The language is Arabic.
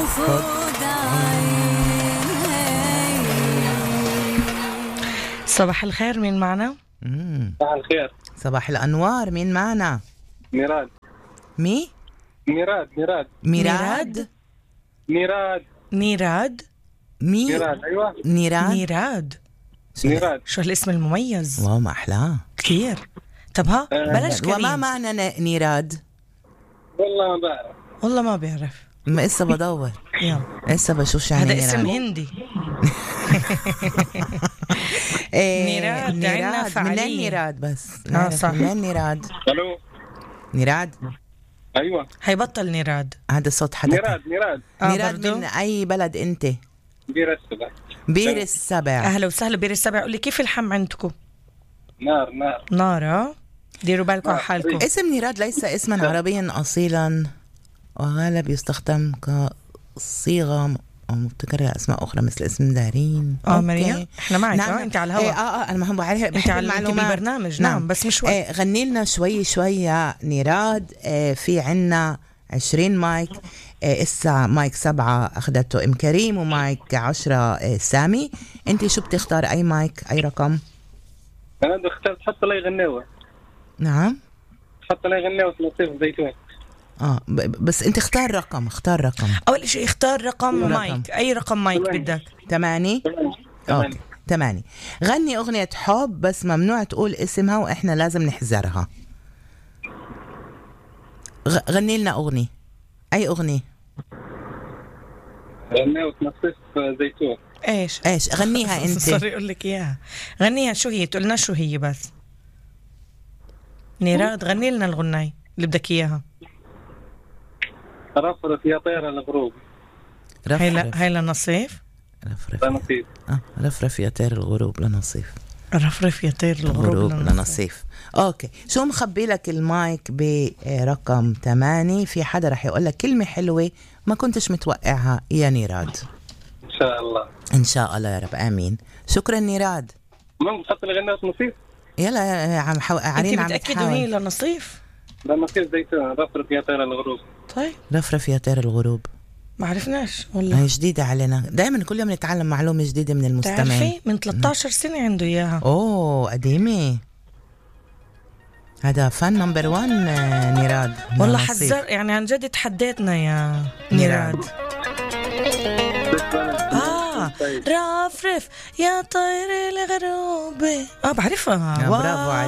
صباح الخير، مين معنا؟ صباح الخير. صباح الأنوار، مين معنا؟ ميراد. مي؟ ميراد. ميراد؟ ميراد. نيراد. ميراد. أيوة. نيراد. شو هالاسم المميز؟ واو، ما أحلاه كثير. طب ها بلاش كريم. وما معنى نيراد؟ والله ما بعرف. ما بيعرف. ما إسا بدور. يلا إسا بشوف شو يعني هذا نيراد. اسم هندي. نيراد عندنا فعالية. منين نيراد بس؟ صح. منين نيراد؟ ألو. نيراد؟ أيوة. هيبطل نيراد. هذا صوت حدا. نيراد برضو؟ من أي بلد أنت؟ بير السبع. بير السبع. أهلا وسهلا بير السبع. قولي كيف الحم عندكم؟ نار. ديروا بالكم على حالكم. اسم نيراد ليس اسما عربيا أصيلا، وغالب يستخدم كصيغة مبتكرة أسماء أخرى مثل اسم دارين. مريم احنا معك. نعم. أنت على الهواء. أنا ما بعرف. أنت على بالبرنامج. نعم بس مش وقت. غني لنا شوي يا نيراد. في عنا 20 مايك. إسا مايك 7 أخذته أم كريم، ومايك 10 سامي. أنت شو بتختار؟ أي مايك، أي رقم؟ أنا بدي اختار حتى لا يغنيوه. نعم، حتى لا يغنيوه في نصيف زيتون. بس أنت اختار رقم. أول شيء اختار رقم مايك. أي رقم مايك بدك؟ 8. أوكي 8. غني أغنية حب، بس ممنوع تقول اسمها وإحنا لازم نحذرها. غني لنا أغنية. أي أغنية؟ غنيوه في نصيف زيتون. إيش غنيها أنت. صار يقول لك إياها. غنيها. شو هي؟ تقولنا شو هي بس. نيراد غني لنا الغناية اللي بدك إياها. رفرف يا طير الغروب. هاي لنصيف. رفرف يا طير الغروب لنصيف. رفرف يا طير الغروب لنصيف. أوكي، شو مخبي لك المايك برقم 8؟ في حدا رح يقول لك كلمة حلوة ما كنتش متوقعها يا نيراد. إن شاء الله يا رب، آمين. شكرا نيراد. ممكن تحط لي غنية نصيف؟ يلا عم عرين. أنت متأكدوا هي لنصيف؟ لنصيف زيتون. رفرف يا طير الغروب. طيب رفرف يا طير الغروب. ما عرفناش والله. هي جديدة علينا. دايما كل يوم نتعلم معلومة جديدة من المستمعين. تعرفي من 13 سنة عنده إياها. قديمة. هذا فن نمبر 1 نيراد. والله حذر يعني، عن جد تحديتنا يا نيراد. رفرف يا طير الغروب. بعرفها. برافو عليك.